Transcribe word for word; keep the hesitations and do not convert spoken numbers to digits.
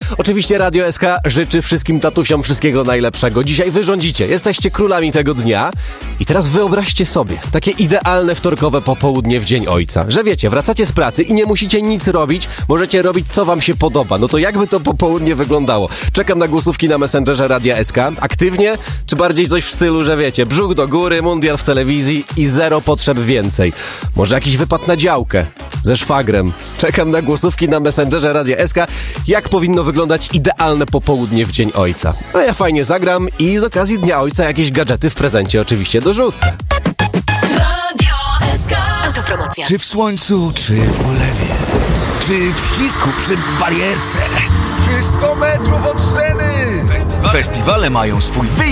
Oczywiście Radio S K życzy wszystkim tatusiom wszystkiego najlepszego. Dzisiaj wy rządzicie, jesteście królami tego dnia. I teraz wyobraźcie sobie takie idealne wtorkowe popołudnie w Dzień Ojca. Że wiecie, wracacie z pracy i nie musicie nic robić, możecie robić co wam się podoba. No to jakby to popołudnie wyglądało? Czekam na głosówki na Messengerze Radia S K. Aktywnie, czy bardziej coś w stylu, że wiecie, brzuch do góry, mundial w telewizji i zero potrzeb więcej? Może jakiś wypad na działkę ze szwagrem. Czekam na głosówki na Messengerze Radia S K. Jak powinno wyglądać idealne popołudnie w Dzień Ojca? No ja fajnie zagram i z okazji Dnia Ojca jakieś gadżety w prezencie oczywiście dorzucę. Radio S K. Autopromocja. Czy w słońcu, czy w ulewie, czy w ścisku przy barierce. Czy sto metrów od sceny. Festiwale mają swój wyjątek.